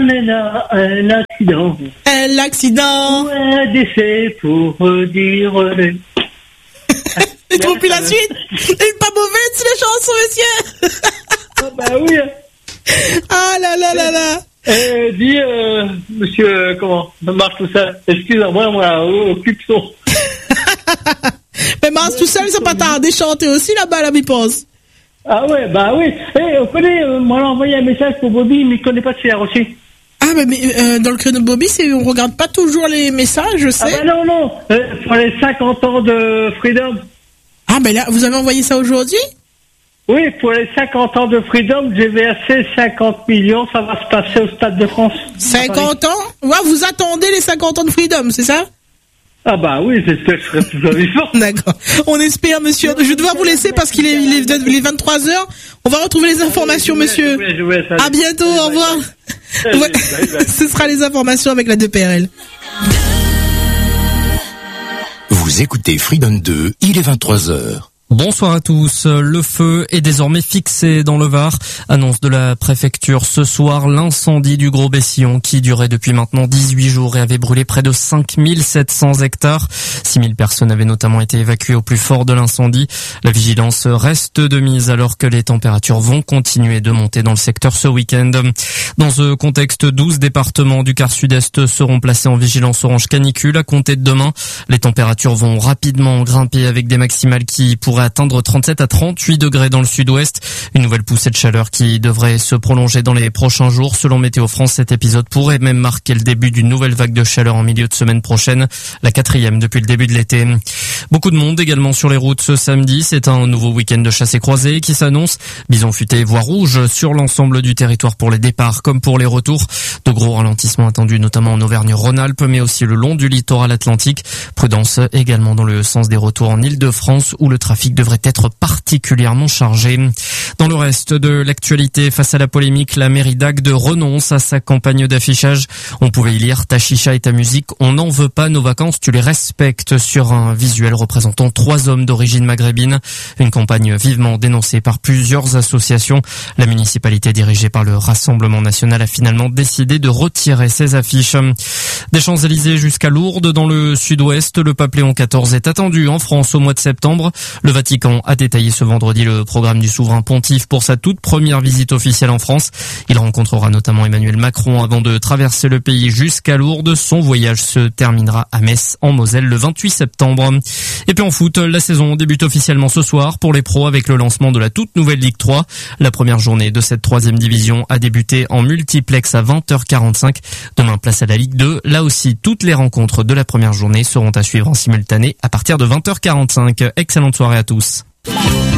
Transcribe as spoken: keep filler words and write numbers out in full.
elle a un accident. Un accident. Ou un décès pour dire les... Tu trouves plus la suite? Elle est pas mauvaise, les chansons, monsieur. Ah bah oui. Ah là là là là. Euh, dis, euh, monsieur, euh, comment ça marche tout ça? Excusez-moi, moi, occupe son. Mais Mars tout seul, ça pas tardé chanter aussi là-bas, là, il pense. Ah ouais, bah oui. Eh, hey, on connaît, euh, moi, on a envoyé un message pour Bobby, mais il connaît pas de faire aussi. Ah, mais, mais euh, dans le créneau de Bobby, c'est, on regarde pas toujours les messages, je sais. Ah bah non, non, euh, pour les cinquante ans de Freedom. Ah, mais là, vous avez envoyé ça aujourd'hui? Oui, pour les cinquante ans de Freedom, j'ai versé cinquante millions, ça va se passer au Stade de France. cinquante ans? Ouais, vous attendez les cinquante ans de Freedom, c'est ça? Ah bah oui, c'est ce que je ferai toujours vivant. D'accord. On espère, monsieur. Je vais devoir vous laisser parce qu'il est, il est, il est vingt-trois heures. On va retrouver les informations, monsieur. Je vais, je vais, ça à bientôt, au revoir. Ouais. Ce sera les informations avec la deux P R L. Vous écoutez Freedom deux, il est vingt-trois heures. Bonsoir à tous. Le feu est désormais fixé dans le Var. Annonce de la préfecture ce soir, l'incendie du Gros Bessillon qui durait depuis maintenant dix-huit jours et avait brûlé près de cinq mille sept cents hectares. six mille personnes avaient notamment été évacuées au plus fort de l'incendie. La vigilance reste de mise alors que les températures vont continuer de monter dans le secteur ce week-end. Dans ce contexte, douze départements du quart sud-est seront placés en vigilance orange canicule à compter de demain. Les températures vont rapidement grimper avec des maximales qui pourraient atteindre trente-sept à trente-huit degrés dans le sud-ouest. Une nouvelle poussée de chaleur qui devrait se prolonger dans les prochains jours. Selon Météo France, cet épisode pourrait même marquer le début d'une nouvelle vague de chaleur en milieu de semaine prochaine, la quatrième depuis le début de l'été. Beaucoup de monde également sur les routes ce samedi. C'est un nouveau week-end de chasse et croisée qui s'annonce. Bison futé, voie rouge sur l'ensemble du territoire pour les départs comme pour les retours. De gros ralentissements attendus notamment en Auvergne-Rhône-Alpes, mais aussi le long du littoral atlantique. Prudence également dans le sens des retours en Île-de-France où le trafic devrait être particulièrement chargé. Dans le reste de l'actualité, face à la polémique, la mairie d'Agde renonce à sa campagne d'affichage. On pouvait y lire « Ta chicha et ta musique, on n'en veut pas, nos vacances, tu les respectes » sur un visuel représentant trois hommes d'origine maghrébine. Une campagne vivement dénoncée par plusieurs associations. La municipalité dirigée par le Rassemblement national a finalement décidé de retirer ses affiches. Des Champs-Élysées jusqu'à Lourdes, dans le sud-ouest, le pape Léon quatorze est attendu en France au mois de septembre. Le Vatican a détaillé ce vendredi le programme du souverain pontife pour sa toute première visite officielle en France. Il rencontrera notamment Emmanuel Macron avant de traverser le pays jusqu'à Lourdes. Son voyage se terminera à Metz en Moselle le vingt-huit septembre. Et puis en foot, la saison débute officiellement ce soir pour les pros avec le lancement de la toute nouvelle Ligue trois. La première journée de cette troisième division a débuté en multiplex à vingt heures quarante-cinq. Demain, place à la Ligue deux. Là aussi, toutes les rencontres de la première journée seront à suivre en simultané à partir de vingt heures quarante-cinq. Excellente soirée à tous.